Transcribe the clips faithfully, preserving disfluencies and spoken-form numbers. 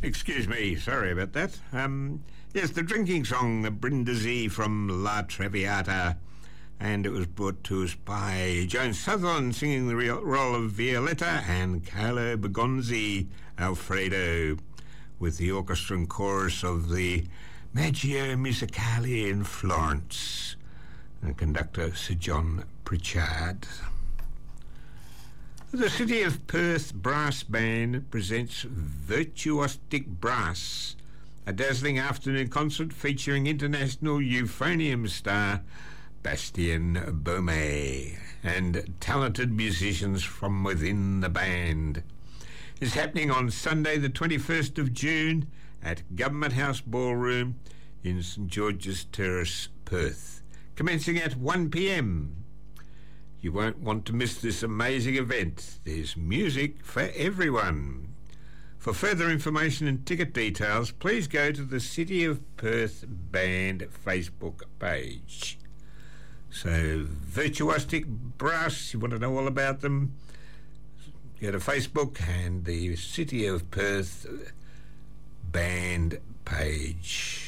Excuse me, sorry about that. Um, yes, the drinking song, the Brindisi from La Traviata, and it was brought to us by Joan Sutherland singing the real role of Violetta and Carlo Bergonzi, Alfredo, with the orchestra and chorus of the Maggio Musicale in Florence, and conductor Sir John Pritchard. The City of Perth Brass Band presents Virtuostic Brass, a dazzling afternoon concert featuring international euphonium star Bastien Baume and talented musicians from within the band. It's happening on Sunday the twenty-first of June at Government House Ballroom in St George's Terrace, Perth, commencing at one p m. You won't want to miss this amazing event. There's music for everyone. For further information and ticket details, please go to the City of Perth Band Facebook page. So, Virtuostic Brass, you want to know all about them? Go to Facebook and the City of Perth Band page.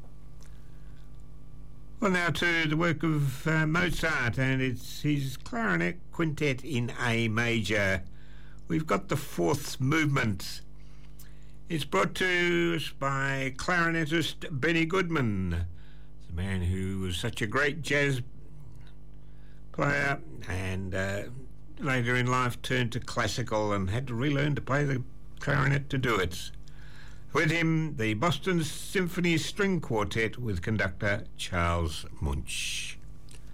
Well, now to the work of uh, Mozart, and it's his clarinet quintet in A major. We've got the fourth movement. It's brought to us by clarinetist Benny Goodman, the man who was such a great jazz player and uh, later in life turned to classical and had to relearn to play the clarinet to do it. With him, the Boston Symphony String Quartet with conductor Charles Munch.